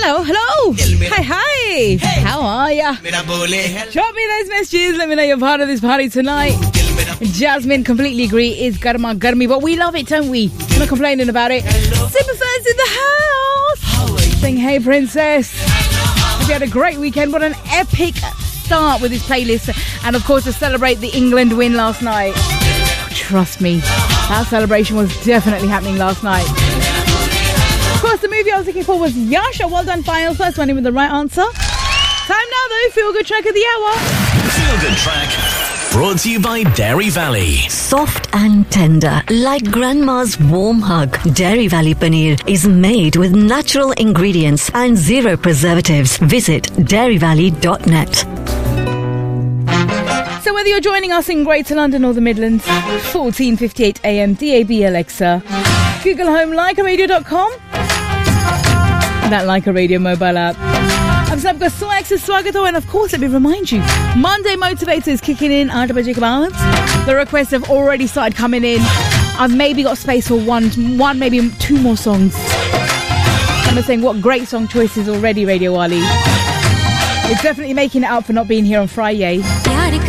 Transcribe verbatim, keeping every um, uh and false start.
Hello, hello. Hi, hi. How are ya? Drop me those messages. Let me know you're part of this party tonight. Jasmine, completely agree. It's garma garmi, but we love it, don't we? I'm not complaining about it. Superfans in the house. Saying, hey, princess. Hope you had a great weekend. What an epic start with this playlist. And, of course, to celebrate the England win last night. Trust me, that celebration was definitely happening last night. Of course, the movie I was looking for was Yasha. Well done, final. First one in with the right answer. Time now, though. Feel Good Track of the Hour. Feel Good Track. Brought to you by Dairy Valley. Soft and tender, like grandma's warm hug. Dairy Valley Paneer is made with natural ingredients and zero preservatives. Visit dairy valley dot net. So whether you're joining us in Greater London or the Midlands, fourteen fifty-eight A M, D A B Alexa, Google Home, Leica Radio dot com, that Leica Radio mobile app. I'm Sabka Swag to Swagato, and of course, let me remind you, Monday Motivator is kicking in. The requests have already started coming in. I've maybe got space for one, one, maybe two more songs. I'm saying, what great song choices already, Radio Wali. It's definitely making it up for not being here on Friday.